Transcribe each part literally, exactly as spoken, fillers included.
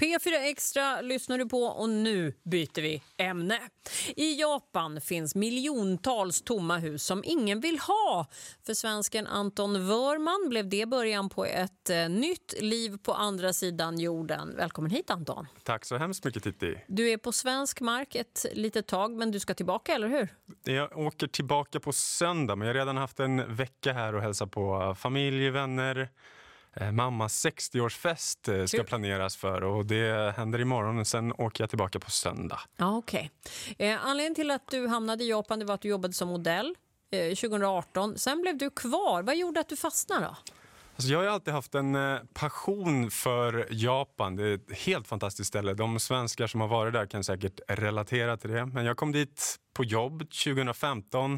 P fyra Extra lyssnar du på och nu byter vi ämne. I Japan finns miljontals tomma hus som ingen vill ha. För svensken Anton Wörman blev det början på ett eh, nytt liv på andra sidan jorden. Välkommen hit, Anton. Tack så hemskt mycket, Titti. Du är på svensk mark ett litet tag, men du ska tillbaka, eller hur? Jag åker tillbaka på söndag, men jag har redan haft en vecka här och hälsa på familj, vänner. Mammas sextioårsfest ska Kul. planeras för och det händer imorgon och sen åker jag tillbaka på söndag. Ja, okej. Okay. Eh, anledningen till att du hamnade i Japan det var att du jobbade som modell eh, tjugoarton. Sen blev du kvar. Vad gjorde att du fastnade då? Alltså jag har alltid haft en eh, passion för Japan. Det är ett helt fantastiskt ställe. De svenskar som har varit där kan säkert relatera till det. Men jag kom dit på jobb tjugohundrafemton.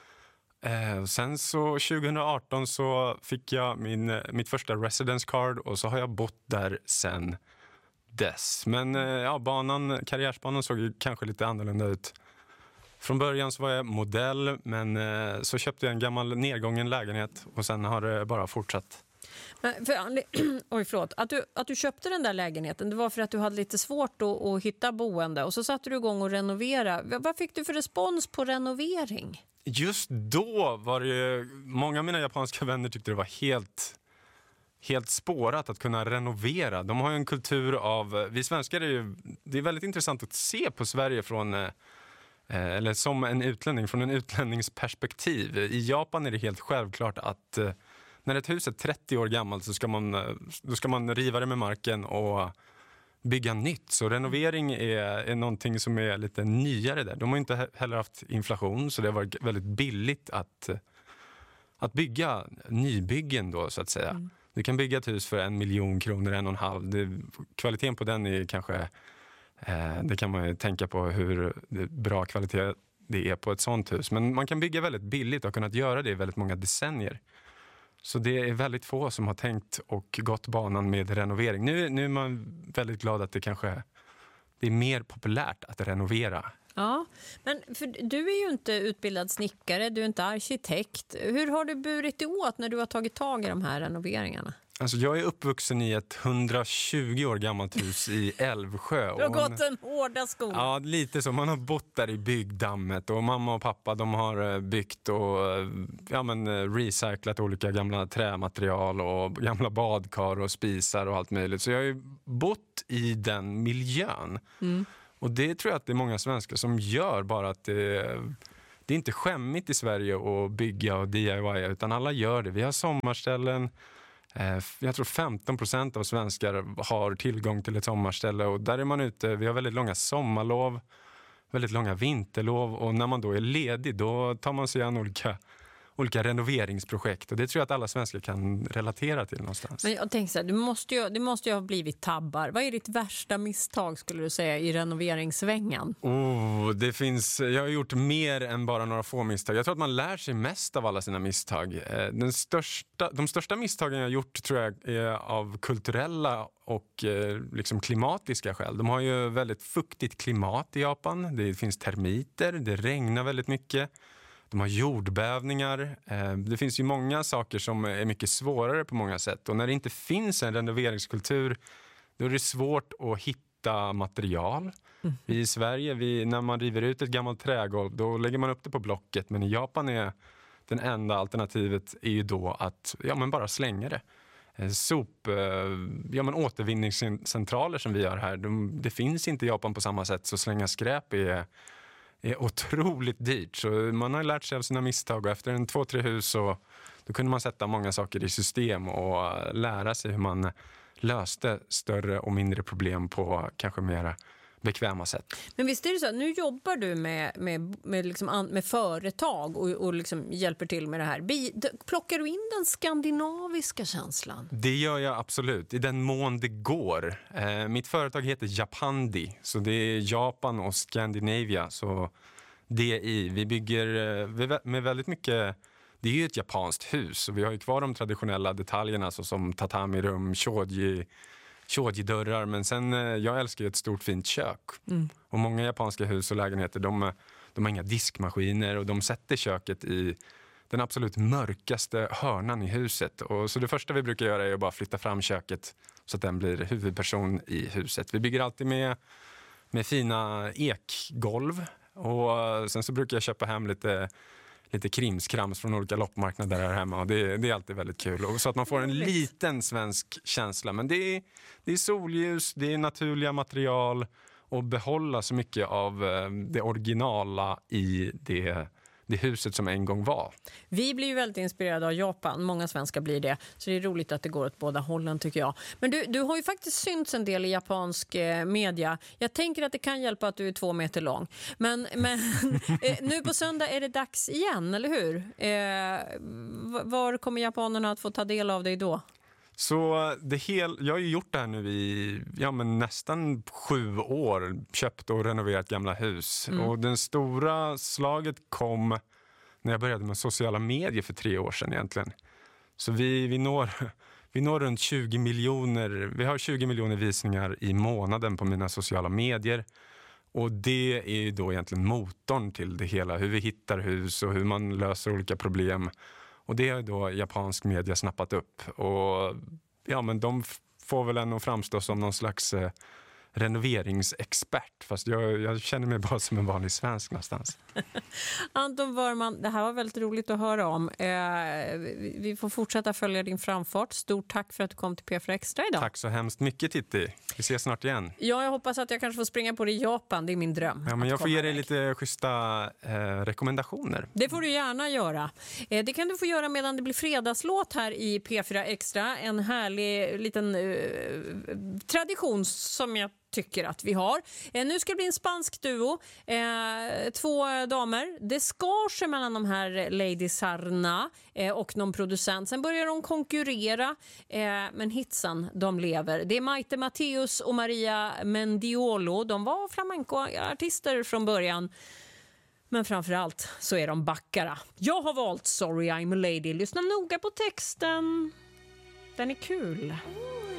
Eh, sen så tjugoarton så fick jag min, mitt första residence card och så har jag bott där sen dess. Men eh, ja, banan, karriärsbanan såg ju kanske lite annorlunda ut. Från början så var jag modell, men eh, så köpte jag en gammal nedgången lägenhet och sen har det bara fortsatt. Men för, oj, förlåt. Att du, att du köpte den där lägenheten, det var för att du hade lite svårt att, att hitta boende och så satte du igång och renovera. Vad fick du för respons på renovering? Just då var det många av mina japanska vänner tyckte det var helt, helt spårat att kunna renovera. De har ju en kultur av, vi svenskar är ju, det är väldigt intressant att se på Sverige från, eh, eller som en utlänning, från en utlänningsperspektiv. I Japan är det helt självklart att eh, när ett hus är trettio år gammalt så ska man, då ska man riva det med marken och bygga nytt. Så renovering är, är någonting som är lite nyare där. De har inte heller haft inflation så det har varit väldigt billigt att, att bygga nybyggen då så att säga. Mm. Du kan bygga ett hus för en miljon kronor, en och en halv. Det, kvaliteten på den är kanske, eh, det kan man ju tänka på hur bra kvalitet det är på ett sånt hus. Men man kan bygga väldigt billigt och har kunnat göra det i väldigt många decennier. Så det är väldigt få som har tänkt och gått banan med renovering. Nu, nu är man väldigt glad att det kanske det är mer populärt att renovera. Ja, men för du är ju inte utbildad snickare, du är inte arkitekt. Hur har du burit dig åt när du har tagit tag i de här renoveringarna? Alltså jag är uppvuxen i ett hundratjugo år gammalt hus i Älvsjö. Du har gått den hårda skolan. Ja, lite så. Man har bott där i byggdammet och mamma och pappa de har byggt och ja, men, recyclat olika gamla trämaterial och gamla badkar och spisar och allt möjligt. Så jag har ju bott i den miljön. Mm. Och det tror jag att det är många svenskar som gör bara att det, det är inte skämmigt i Sverige att bygga och D I Y utan alla gör det. Vi har sommarställen. Jag tror femton procent av svenskar har tillgång till ett sommarställe och där är man ute. Vi har väldigt långa sommarlov, väldigt långa vinterlov och när man då är ledig då tar man sig an olika, olika renoveringsprojekt och det tror jag att alla svenskar kan relatera till någonstans. Men jag tänker så här, du måste ju, det måste ju ha blivit tabbar. Vad är ditt värsta misstag skulle du säga i renoveringssvängen? Oh, det finns, jag har gjort mer än bara några få misstag. Jag tror att man lär sig mest av alla sina misstag. Den största, de största misstagen jag har gjort tror jag är av kulturella och eh, liksom klimatiska skäl. De har ju väldigt fuktigt klimat i Japan. Det finns termiter, det regnar väldigt mycket. De har jordbävningar. Det finns ju många saker som är mycket svårare på många sätt. Och när det inte finns en renoveringskultur då är det svårt att hitta material. Mm. Vi i Sverige, vi, när man river ut ett gammalt trägolv då lägger man upp det på blocket. Men i Japan är den enda alternativet är ju då att ja, men bara slänga det. Sop, ja, men återvinningscentraler som vi har här, de, det finns inte i Japan på samma sätt så slänga skräp är... är otroligt dyrt. Så man har lärt sig av sina misstag och efter en två, tre hus så då kunde man sätta många saker i system och lära sig hur man löste större och mindre problem på kanske mera bekväma sätt. Men visst är det så att nu jobbar du med, med, med, liksom, med företag och, och liksom hjälper till med det här. Plockar du in den skandinaviska känslan? Det gör jag absolut, i den mån det går. Eh, mitt företag heter Japandi, så det är Japan och Scandinavia. Så D I, vi bygger med väldigt mycket... Det är ju ett japanskt hus och vi har ju kvar de traditionella detaljerna så som tatami-rum, shoji, shoji-dörrar. Men sen, jag älskar ju ett stort fint kök. Mm. Och många japanska hus och lägenheter, de, de har inga diskmaskiner och de sätter köket i den absolut mörkaste hörnan i huset. Och så det första vi brukar göra är att bara flytta fram köket så att den blir huvudperson i huset. Vi bygger alltid med, med fina ekgolv. Och sen så brukar jag köpa hem lite, lite krimskrams från olika loppmarknader här hemma. Och det, det är alltid väldigt kul. Och så att man får en liten svensk känsla. Men det är, det är solljus, det är naturliga material. Och behålla så mycket av det originala i det, det huset som en gång var. Vi blir ju väldigt inspirerade av Japan. Många svenskar blir det. Så det är roligt att det går åt båda hållen tycker jag. Men du, du har ju faktiskt synts en del i japansk eh, media. Jag tänker att det kan hjälpa att du är två meter lång. Men, men eh, nu på söndag är det dags igen, eller hur? Eh, var kommer japanerna att få ta del av dig då? Så det hel, jag har ju gjort det här nu i ja, men nästan sju år, köpt och renoverat gamla hus. Mm. Och den stora slaget kom när jag började med sociala medier för tre år sedan egentligen. Så vi, vi, når, vi når runt tjugo miljoner, vi har tjugo miljoner visningar i månaden på mina sociala medier. Och det är ju då egentligen motorn till det hela, hur vi hittar hus och hur man löser olika problem. Och det har då japansk media snappat upp. Och ja, men de f- får väl ändå framstå som någon slags eh, renoveringsexpert. Fast jag, jag känner mig bara som en vanlig svensk någonstans. Anton Wörman, det här var väldigt roligt att höra om. Eh, vi får fortsätta följa din framfart. Stort tack för att du kom till P fyra Extra idag. Tack så hemskt mycket, Titti. Vi ses snart igen. Ja, jag hoppas att jag kanske får springa på det i Japan. Det är min dröm. Ja, men jag får ge dig lite schyssta eh, rekommendationer. Det får du gärna göra. Eh, det kan du få göra medan det blir fredagslåt här i P fyra Extra. En härlig liten eh, tradition som jag tycker att vi har. Eh, nu ska det bli en spansk duo. Eh, två damer. Det skar sig mellan de här ladiesarna eh, och någon producent. Sen börjar de konkurrera. Eh, men hitsen, de lever. Det är Maite Matteus och Maria Mendiolo. De var flamenco-artister från början. Men framförallt så är de backara. Jag har valt Sorry I'm a Lady. Lyssna noga på texten. Den är kul.